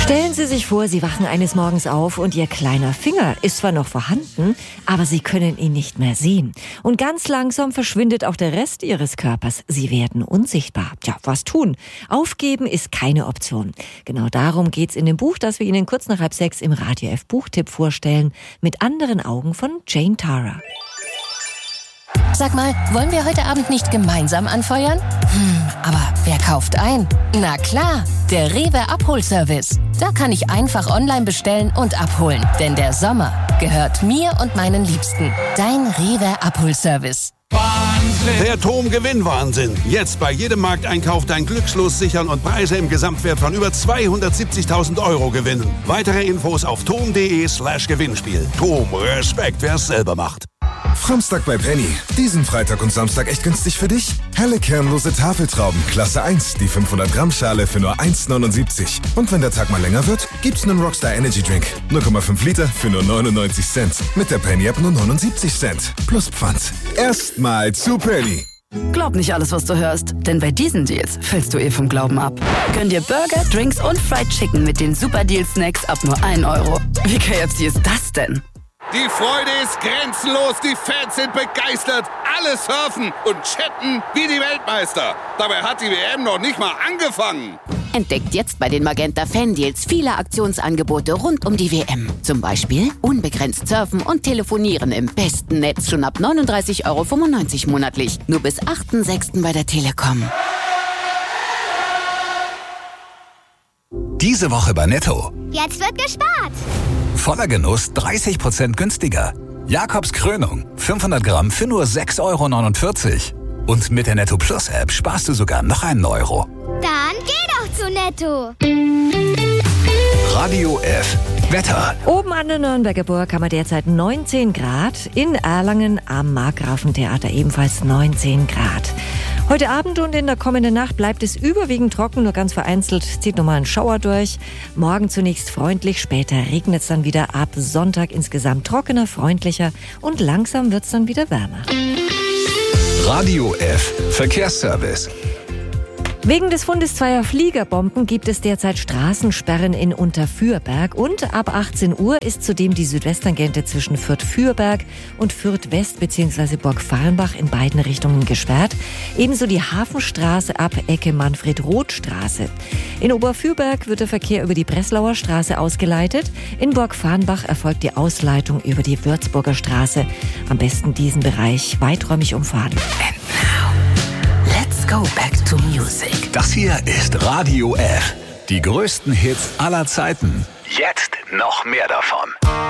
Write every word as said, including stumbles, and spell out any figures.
Stellen Sie sich vor, Sie wachen eines Morgens auf und Ihr kleiner Finger ist zwar noch vorhanden, aber Sie können ihn nicht mehr sehen. Und ganz langsam verschwindet auch der Rest Ihres Körpers. Sie werden unsichtbar. Tja, was tun? Aufgeben ist keine Option. Genau darum geht's in dem Buch, das wir Ihnen kurz nach halb sechs im Radio F Buchtipp vorstellen, mit anderen Augen von Jane Tara. Sag mal, wollen wir heute Abend nicht gemeinsam anfeuern? Hm, aber wer kauft ein? Na klar, der Rewe Abholservice. Da kann ich einfach online bestellen und abholen. Denn der Sommer gehört mir und meinen Liebsten. Dein Rewe Abholservice. Wahnsinn. Der T O M Gewinnwahnsinn. Jetzt bei jedem Markteinkauf dein Glückslos sichern und Preise im Gesamtwert von über zweihundertsiebzigtausend Euro gewinnen. Weitere Infos auf tom.de slash Gewinnspiel. T O M, Respekt, wer es selber macht. Framstag bei Penny. Diesen Freitag und Samstag echt günstig für dich? Helle kernlose Tafeltrauben, Klasse eins, die fünfhundert Gramm Schale für nur eins neunundsiebzig. Und wenn der Tag mal länger wird, gibt's einen Rockstar Energy Drink. null Komma fünf Liter für nur neunundneunzig Cent. Mit der Penny App nur neunundsiebzig Cent. Plus Pfand. Erstmal zu Penny. Glaub nicht alles, was du hörst, denn bei diesen Deals fällst du eh vom Glauben ab. Gönn dir Burger, Drinks und Fried Chicken mit den Super Deal Snacks ab nur ein Euro. Wie K F C ist das denn? Die Freude ist grenzenlos, die Fans sind begeistert, alle surfen und chatten wie die Weltmeister. Dabei hat die W M noch nicht mal angefangen. Entdeckt jetzt bei den Magenta Fan Deals viele Aktionsangebote rund um die W M. Zum Beispiel unbegrenzt surfen und telefonieren im besten Netz schon ab neununddreißig Euro fünfundneunzig monatlich. Nur bis achten sechsten bei der Telekom. Diese Woche bei Netto. Jetzt wird gespart. Voller Genuss dreißig Prozent günstiger. Jakobs Krönung, fünfhundert Gramm für nur sechs Euro neunundvierzig. Und mit der Netto Plus App sparst du sogar noch einen Euro. Dann geh doch zu Netto. Radio F. Wetter. Oben an der Nürnberger Burg haben wir derzeit neunzehn Grad. In Erlangen am Markgrafentheater ebenfalls neunzehn Grad. Heute Abend und in der kommenden Nacht bleibt es überwiegend trocken, nur ganz vereinzelt zieht nochmal ein Schauer durch. Morgen zunächst freundlich, später regnet es dann wieder ab. Sonntag insgesamt trockener, freundlicher und langsam wird es dann wieder wärmer. Radio F. Verkehrsservice. Wegen des Fundes zweier Fliegerbomben gibt es derzeit Straßensperren in Unterfürberg und ab achtzehn Uhr ist zudem die Südwesttangente zwischen Fürth-Fürberg und Fürth-West bzw. Burgfarrnbach in beiden Richtungen gesperrt. Ebenso die Hafenstraße ab Ecke Manfred-Roth-Straße. In Oberfürberg wird der Verkehr über die Breslauer Straße ausgeleitet. In Burgfarrnbach erfolgt die Ausleitung über die Würzburger Straße. Am besten diesen Bereich weiträumig umfahren. Let's go back to music. Das hier ist Radio F. Die größten Hits aller Zeiten. Jetzt noch mehr davon.